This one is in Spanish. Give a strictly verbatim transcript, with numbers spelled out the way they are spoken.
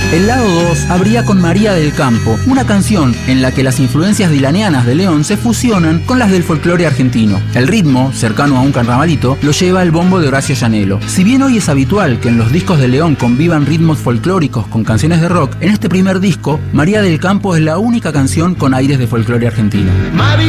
El lado dos abría con María del Campo, una canción en la que las influencias dilanianas de León se fusionan con las del folclore argentino. El ritmo, cercano a un carnavalito, lo lleva el bombo de Horacio Llanelo. Si bien hoy es habitual que en los discos de León convivan ritmos folclóricos con canciones de rock, en este primer disco, María del Campo es la única canción con aires de folclore argentino.